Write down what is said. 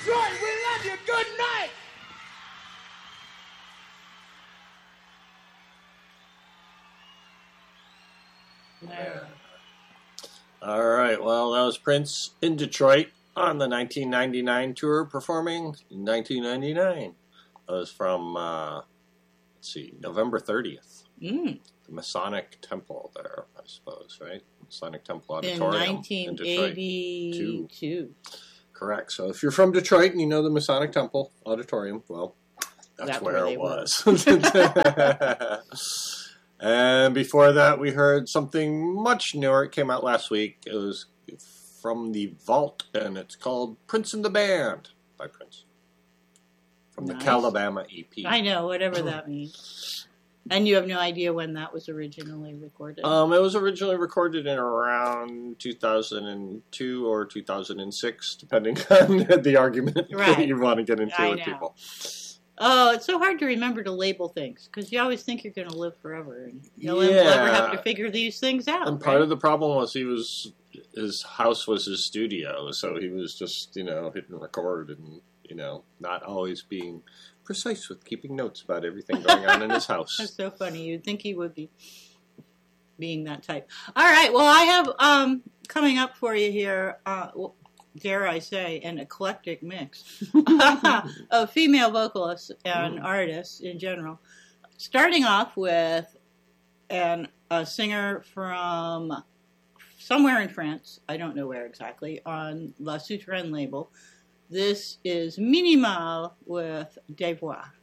Detroit, we love you. Good night. Yeah. All right, well, that was Prince in Detroit on the 1999 tour, performing in 1999. That was from, November 30th. Mm. The Masonic Temple there, I suppose, right? Masonic Temple In Auditorium 1982. Correct. So if you're from Detroit and you know the Masonic Temple Auditorium, well, that's where it was. And before that, we heard something much newer. It came out last week. It was from the Vault, and it's called Prince and the Band by Prince. From the Calabama EP. I know, whatever that means. And you have no idea when that was originally recorded? It was originally recorded in around 2002 or 2006, depending on the argument that you want to get into with people. Oh, it's so hard to remember to label things, because you always think you're going to live forever, and you'll never have to figure these things out. And part of the problem was his house was his studio, so he was just, hitting record and, not always being precise with keeping notes about everything going on in his house. That's so funny. You'd think he would be being that type. All right, well, I have coming up for you here, dare I say, an eclectic mix of female vocalists and artists in general. Starting off with a singer from somewhere in France, I don't know where exactly, on La Souterraine label. This is Minimal with Des Voix.